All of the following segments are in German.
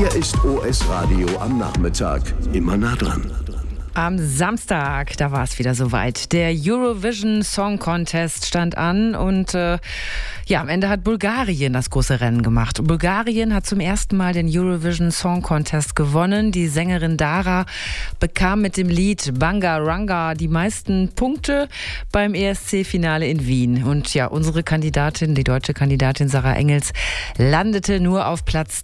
Hier ist OS Radio am Nachmittag. Immer nah dran. Am Samstag, da war es wieder soweit. Der Eurovision Song Contest stand an und am Ende hat Bulgarien das große Rennen gemacht. Bulgarien hat zum ersten Mal den Eurovision Song Contest gewonnen. Die Sängerin Dara bekam mit dem Lied Banga Ranga die meisten Punkte beim ESC-Finale in Wien. Und ja, unsere Kandidatin, die deutsche Kandidatin Sarah Engels, landete nur auf Platz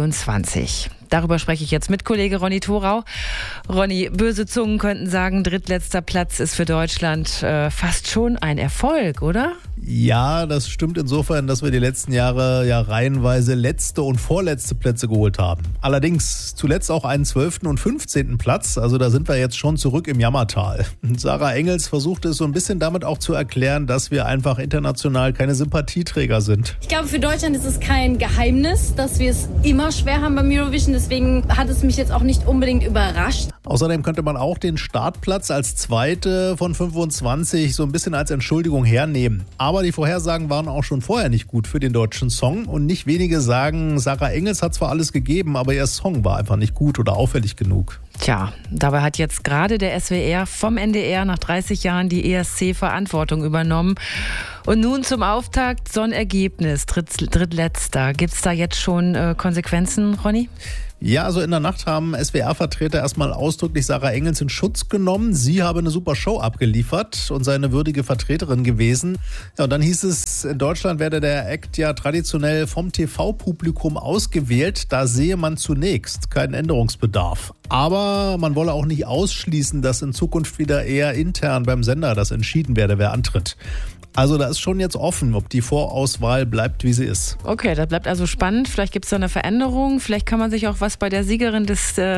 23. Darüber spreche ich jetzt mit Kollege Ronny Thorau. Ronny, böse Zungen könnten sagen, drittletzter Platz ist für Deutschland fast schon ein Erfolg, oder? Ja, das stimmt insofern, dass wir die letzten Jahre ja reihenweise letzte und vorletzte Plätze geholt haben. Allerdings zuletzt auch einen 12. und 15. Platz, also da sind wir jetzt schon zurück im Jammertal. Sarah Engels versuchte es so ein bisschen damit auch zu erklären, dass wir einfach international keine Sympathieträger sind. Ich glaube, für Deutschland ist es kein Geheimnis, dass wir es immer schwer haben beim Eurovision, deswegen hat es mich jetzt auch nicht unbedingt überrascht. Außerdem könnte man auch den Startplatz als zweite von 25 so ein bisschen als Entschuldigung hernehmen. Aber die Vorhersagen waren auch schon vorher nicht gut für den deutschen Song und nicht wenige sagen, Sarah Engels hat zwar alles gegeben, aber ihr Song war einfach nicht gut oder auffällig genug. Tja, dabei hat jetzt gerade der SWR vom NDR nach 30 Jahren die ESC-Verantwortung übernommen. Und nun zum Auftakt so ein Ergebnis, drittletzter. Gibt es da jetzt schon Konsequenzen, Ronny? Ja, also in der Nacht haben SWR-Vertreter erstmal ausdrücklich Sarah Engels in Schutz genommen. Sie habe eine super Show abgeliefert und sei eine würdige Vertreterin gewesen. Ja, und dann hieß es, in Deutschland werde der Act ja traditionell vom TV-Publikum ausgewählt. Da sehe man zunächst keinen Änderungsbedarf. Aber man wolle auch nicht ausschließen, dass in Zukunft wieder eher intern beim Sender das entschieden werde, wer antritt. Also da ist schon jetzt offen, ob die Vorauswahl bleibt, wie sie ist. Okay, das bleibt also spannend. Vielleicht gibt es da eine Veränderung. Vielleicht kann man sich auch was bei der Siegerin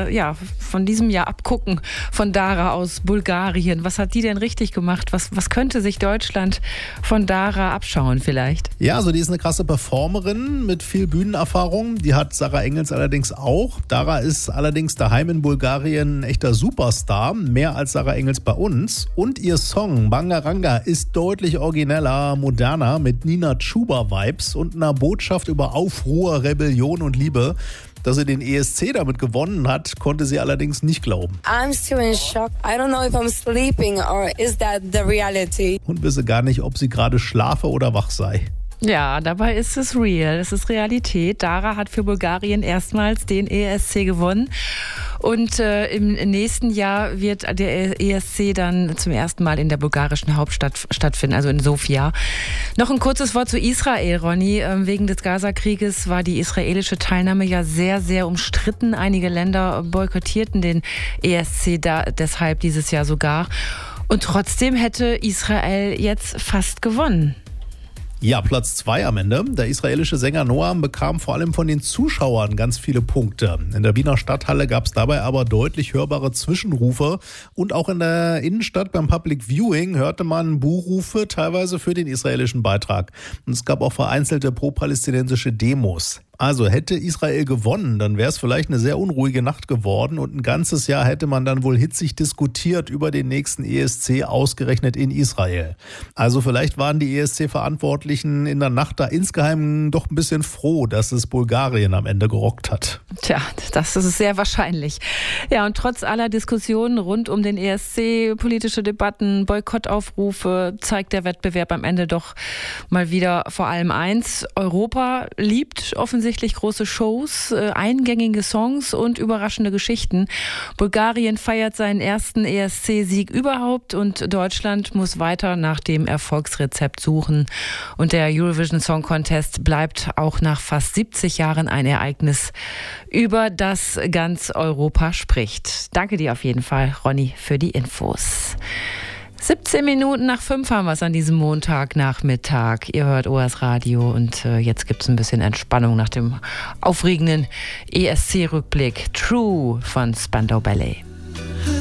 von diesem Jahr abgucken, von Dara aus Bulgarien. Was hat die denn richtig gemacht? Was könnte sich Deutschland von Dara abschauen vielleicht? Ja, also die ist eine krasse Performerin mit viel Bühnenerfahrung. Die hat Sarah Engels allerdings auch. Dara ist allerdings daheim in Bulgarien ein echter Superstar. Mehr als Sarah Engels bei uns. Und ihr Song Banga Ranga ist deutlich origineller, moderner, mit Nina Chuba-Vibes und einer Botschaft über Aufruhr, Rebellion und Liebe. Dass sie den ESC damit gewonnen hat, konnte sie allerdings nicht glauben. I'm still in shock. I don't know if I'm sleeping or is that the reality? Und wisse gar nicht, ob sie gerade schlafe oder wach sei. Ja, dabei ist es real, es ist Realität. Dara hat für Bulgarien erstmals den ESC gewonnen. Und im nächsten Jahr wird der ESC dann zum ersten Mal in der bulgarischen Hauptstadt stattfinden, also in Sofia. Noch ein kurzes Wort zu Israel, Ronny. Wegen des Gaza-Krieges war die israelische Teilnahme ja sehr, sehr umstritten. Einige Länder boykottierten den ESC deshalb dieses Jahr sogar. Und trotzdem hätte Israel jetzt fast gewonnen. Ja, Platz 2 am Ende. Der israelische Sänger Noam bekam vor allem von den Zuschauern ganz viele Punkte. In der Wiener Stadthalle gab es dabei aber deutlich hörbare Zwischenrufe. Und auch in der Innenstadt beim Public Viewing hörte man Buhrufe, teilweise für den israelischen Beitrag. Und es gab auch vereinzelte pro-palästinensische Demos. Also hätte Israel gewonnen, dann wäre es vielleicht eine sehr unruhige Nacht geworden und ein ganzes Jahr hätte man dann wohl hitzig diskutiert über den nächsten ESC, ausgerechnet in Israel. Also vielleicht waren die ESC-Verantwortlichen in der Nacht da insgeheim doch ein bisschen froh, dass es Bulgarien am Ende gerockt hat. Tja, das ist sehr wahrscheinlich. Ja, und trotz aller Diskussionen rund um den ESC, politische Debatten, Boykottaufrufe, zeigt der Wettbewerb am Ende doch mal wieder vor allem eins: Europa liebt offensichtlich große Shows, eingängige Songs und überraschende Geschichten. Bulgarien feiert seinen ersten ESC-Sieg überhaupt und Deutschland muss weiter nach dem Erfolgsrezept suchen. Und der Eurovision Song Contest bleibt auch nach fast 70 Jahren ein Ereignis, über das ganz Europa spricht. Danke dir auf jeden Fall, Ronny, für die Infos. 17 Minuten nach 5 haben wir es an diesem Montagnachmittag. Ihr hört OS Radio und jetzt gibt es ein bisschen Entspannung nach dem aufregenden ESC-Rückblick. True von Spandau Ballet.